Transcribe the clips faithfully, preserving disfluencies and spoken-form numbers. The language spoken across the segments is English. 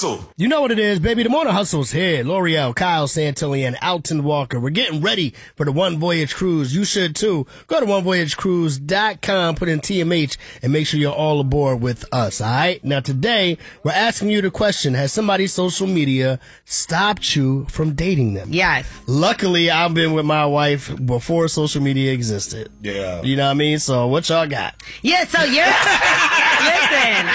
Hustle. You know what it is, baby. The Morning Hustle's here. L'Oreal, Kyle Santilli, and Alton Walker. We're getting ready for the One Voyage Cruise. You should too. Go to one voyage cruise dot com, put in T M H, and make sure you're all aboard with us, all right? Now, today, we're asking you the question, has somebody's social media stopped you from dating them? Yes. Luckily, I've been with my wife before social media existed. Yeah. You know what I mean? So, what y'all got? Yeah, so you're... Listen,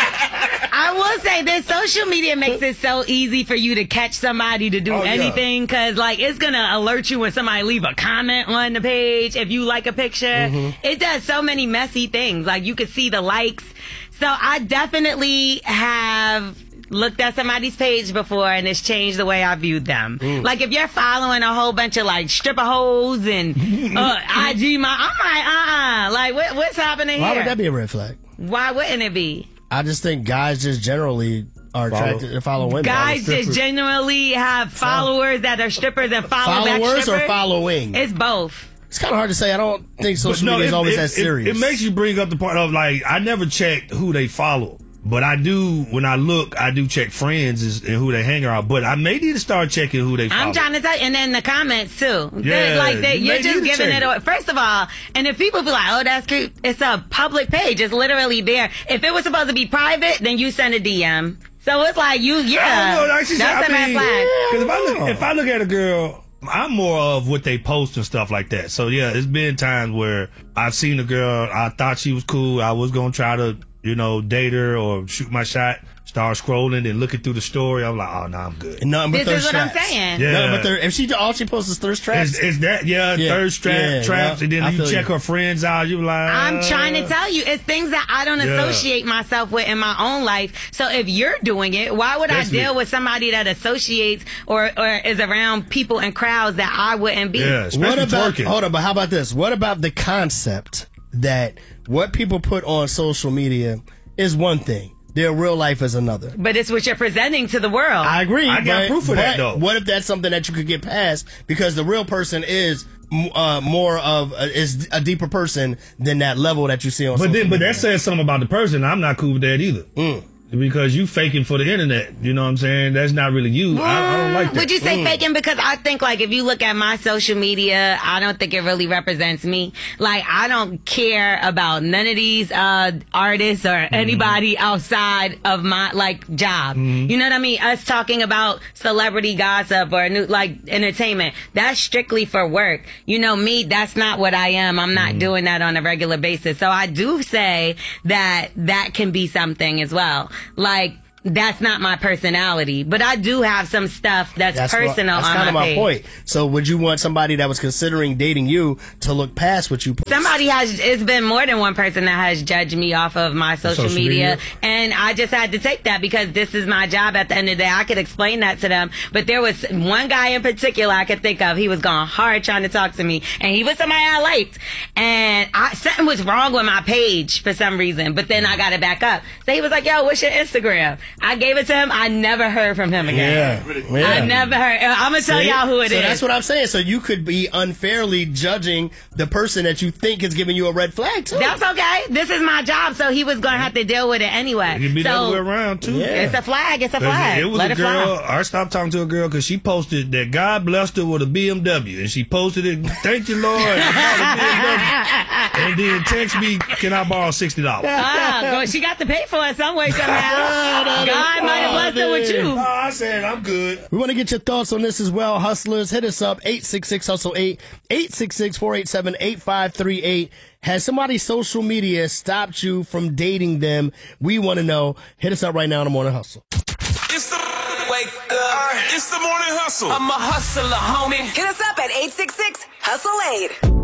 I will say this, social media makes it so easy for you to catch somebody to do Oh, yeah. anything, because, like, it's going to alert you when somebody leave a comment on the page if you like a picture. Mm-hmm. It does so many messy things. Like, you can see the likes. So I definitely have looked at somebody's page before, and it's changed the way I viewed them. Mm. Like, if you're following a whole bunch of, like, stripper hoes and uh, I G, my, I'm like, uh-uh. Like, what, what's happening Why here? would that be a red flag? Why wouldn't it be? I just think guys just generally are attracted Follow. to follow women. Guys just genuinely have followers that are strippers and follow back Followers strippers? or following? It's both. It's kind of hard to say. I don't think social But no, media is it- always it- that serious. It, it makes you bring up the part of, like, I never checked who they follow. But I do, when I look, I do check friends and who they hang around. But I may need to start checking who they follow. I'm trying to tell you, and then the comments too. Yeah, like they, you you're may just need to giving check it away. First of all, and if people be like, "Oh, that's cute," it's a public page. It's literally there. If it was supposed to be private, then you send a D M. So it's like you, yeah, I don't know. Actually, that's I a red mean, flag. Because if I look, if I look at a girl, I'm more of what they post and stuff like that. So yeah, it's been times where I've seen a girl, I thought she was cool. I was gonna try to, you know, date her or shoot my shot. Start scrolling and looking through the story. I'm like, oh, no, I'm good. Nothing but This thirst is what I'm traps. saying. Yeah. Nothing but thir- if she all she posts is thirst traps. Is, is that, yeah, Yeah. thirst trap, Yeah, traps, yeah. and I then you feel check you. her friends out. You like, I'm uh, trying to tell you, it's things that I don't Yeah. associate myself with in my own life. So if you're doing it, why would Basically. I deal with somebody that associates or, or is around people and crowds that I wouldn't be? Yeah, especially What about, twerking. hold on, but how about this? What about the concept that what people put on social media is one thing, their real life is another? But it's what you're presenting to the world. I agree. I got but, proof of that, but though. What if that's something that you could get past because the real person is uh, more of a, is a deeper person than that level that you see on But social then, but media? that says something about the person. I'm not cool with that either. Mm. Because you faking for the internet. You know what I'm saying? That's not really you. I, I don't like that. Would you say Mm. faking? Because I think, like, if you look at my social media, I don't think it really represents me. Like, I don't care about none of these uh, artists or Mm-hmm. anybody outside of my, like, job. Mm-hmm. You know what I mean? Us talking about celebrity gossip or, new, like, entertainment. That's strictly for work. You know, me, that's not what I am. I'm not Mm-hmm. doing that on a regular basis. So I do say that that can be something as well. Like, that's not my personality, but I do have some stuff that's, That's what- personal that's on kind my of my page. point. So would you want somebody that was considering dating you to look past what you post? Somebody has, it's been more than one person that has judged me off of my social, Social media, media. and I just had to take that because this is my job at the end of the day. I could explain that to them, but there was one guy in particular I could think of. He was going hard trying to talk to me, and he was somebody I liked, and I, something was wrong with my page for some reason, but then I got it back up. So he was like, yo, what's your Instagram? I gave it to him. I never heard from him again. Yeah. yeah. I never heard. I'm going to tell See? y'all who it so is. So that's what I'm saying. So you could be unfairly judging the person that you think is giving you a red flag too. That's okay. This is my job, so he was going to have to deal with it anyway. It could be the so, other way around, too. Yeah. It's a flag. It's a 'Cause flag. It was Let a it girl. fly. I stopped talking to a girl because she posted that God blessed her with a B M W, and she posted it. Thank you, Lord. I bought a B M W. And then text me, can I borrow sixty dollars? Ah, girl, she got to pay for it some way somehow. God might have blessed her with you. Oh, I said I'm good. We want to get your thoughts on this as well. Hustlers, hit us up, eight six six, hustle eight, eight six six, four eight seven, eight five three eight. Has somebody's social media stopped you from dating them? We want to know. Hit us up right now on the Morning Hustle. It's the wake up. It's the Morning Hustle. I'm a hustler, homie. Hit us up at eight six six, hustle eight.